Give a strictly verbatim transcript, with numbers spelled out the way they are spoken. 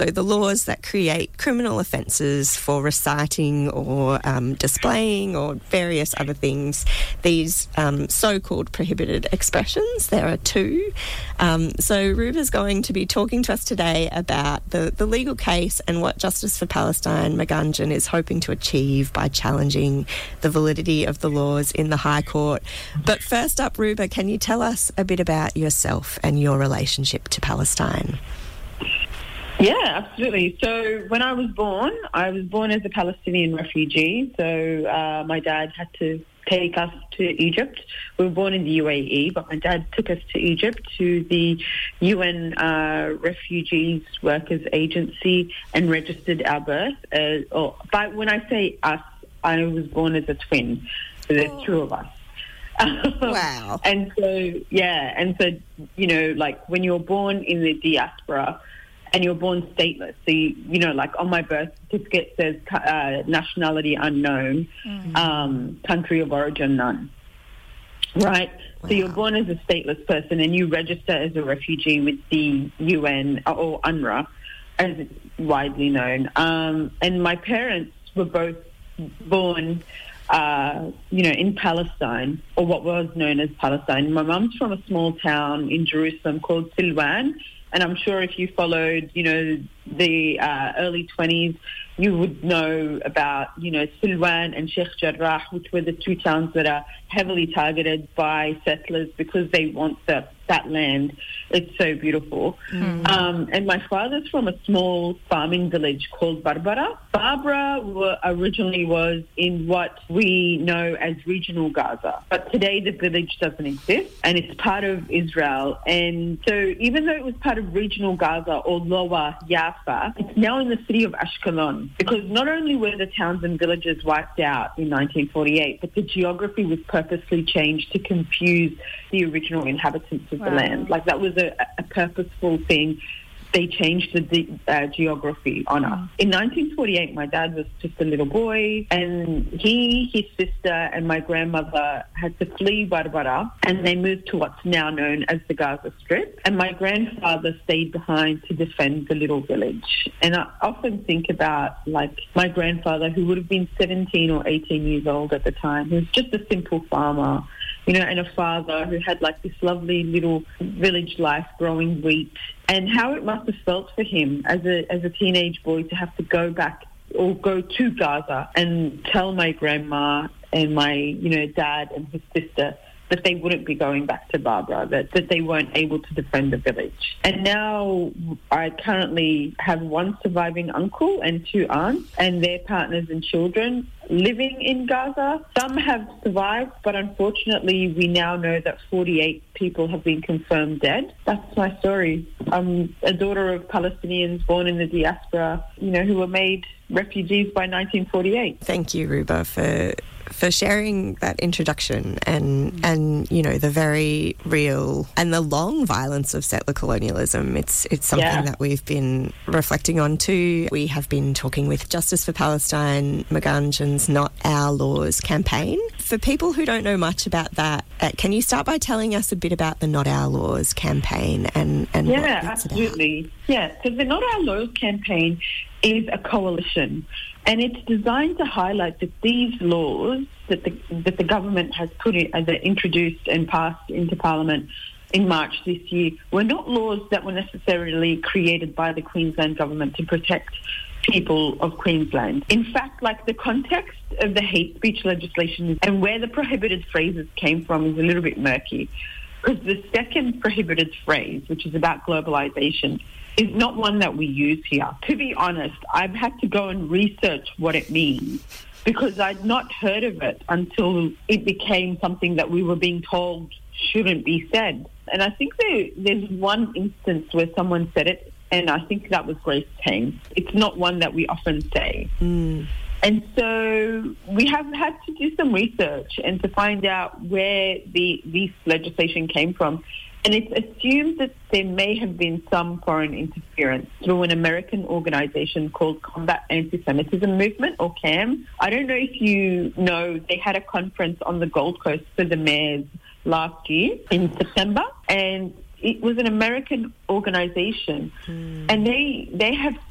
So the laws that create criminal offences for reciting or um, displaying or various other things, these um, so-called prohibited expressions, there are two. Um, so Ruba's going to be talking to us today about the, the legal case and what Justice for Palestine Maganjan is hoping to achieve by challenging the validity of the laws in the High Court. But first up, Ruba, can you tell us a bit about yourself and your relationship to Palestine? Yeah, absolutely. So when I was born, I was born as a Palestinian refugee. So uh, my dad had to take us to Egypt. We were born in the U A E, but my dad took us to Egypt, to the U N uh, Refugees Workers Agency, and registered our birth. Uh, or, but when I say us, I was born as a twin. So there's oh. two of us. Wow. And so, yeah, and so, you know, like when you're born in the diaspora and you're born stateless, so, you, you know, like on my birth certificate says uh, nationality unknown, mm. um, country of origin none, right? Wow. So you're born as a stateless person and you register as a refugee with the U N or UNRWA, as it's widely known. Um, and my parents were both born Uh, you know, in Palestine, or what was known as Palestine. My mum's from a small town in Jerusalem called Silwan, and I'm sure if you followed, you know, the uh, early twenties, you would know about, you know, Silwan and Sheikh Jarrah, which were the two towns that are heavily targeted by settlers because they want that, that land. It's so beautiful. Mm. Um, and my father's from a small farming village called Barbara. Barbara were, originally was in what we know as regional Gaza. But today the village doesn't exist and it's part of Israel. And so even though it was part of regional Gaza or Lower Jaffa, it's now in the city of Ashkelon, because not only were the towns and villages wiped out in nineteen forty-eight, but the geography was purposely changed to confuse the original inhabitants of wow. the land. Like that was a, a purposeful thing. They changed the uh, geography on us. In nineteen forty-eight, my dad was just a little boy, and he, his sister, and my grandmother had to flee Barbara, and they moved to what's now known as the Gaza Strip. And my grandfather stayed behind to defend the little village. And I often think about, like, my grandfather, who would have been seventeen or eighteen years old at the time, who was just a simple farmer, you know, and a father who had, like, this lovely little village life growing wheat, and how it must have felt for him as a as a teenage boy to have to go back or go to Gaza and tell my grandma and my, you know, dad and his sister that they wouldn't be going back to Barbara, that, that they weren't able to defend the village. And now I currently have one surviving uncle and two aunts and their partners and children living in Gaza. Some have survived, but unfortunately we now know that forty-eight people have been confirmed dead. That's my story. I'm a daughter of Palestinians born in the diaspora, you know, who were made refugees by nineteen forty-eight. Thank you, Ruba, for for sharing that introduction and, and you know, the very real and the long violence of settler colonialism. It's it's something yeah. that we've been reflecting on too. We have been talking with Justice for Palestine Maganjan's Not Our Laws campaign. For people who don't know much about that, uh, can you start by telling us a bit about the Not Our Laws campaign and, and yeah, what it's absolutely. about? Yeah, so the Not Our Laws campaign is a coalition, and it's designed to highlight that these laws that the that the government has put in, uh, that introduced and passed into Parliament in March this year were not laws that were necessarily created by the Queensland government to protect people of Queensland. In fact, like, the context of the hate speech legislation and where the prohibited phrases came from is a little bit murky, because the second prohibited phrase, which is about globalisation, is not one that we use here. To be honest, I've had to go and research what it means, because I'd not heard of it until it became something that we were being told shouldn't be said. And I think there, there's one instance where someone said it, and I think that was Grace Tang. It's not one that we often say. Mm. And so we have had to do some research and to find out where the this legislation came from. And it's assumed that there may have been some foreign interference through an American organisation called Combat Anti-Semitism Movement, or C A M. I don't know if you know, they had a conference on the Gold Coast for the mayors last year in September, and it was an American organisation, mm. and they they have